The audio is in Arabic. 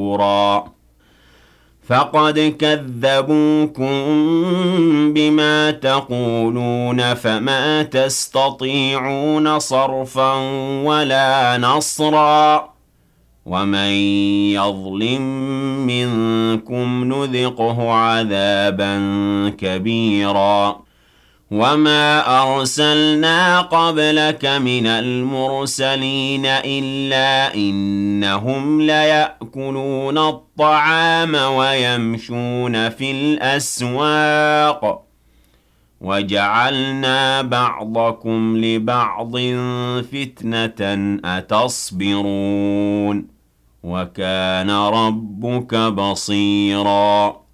نُفُورًا فقد كذبوكم بما تقولون فما تستطيعون صرفا ولا نصرا ومن يظلم منكم نذقه عذابا كبيرا وما أرسلنا قبلك من المرسلين إلا إنهم ليأكلون الطعام ويمشون في الأسواق وجعلنا بعضكم لبعض فتنة أتصبرون وكان ربك بصيراً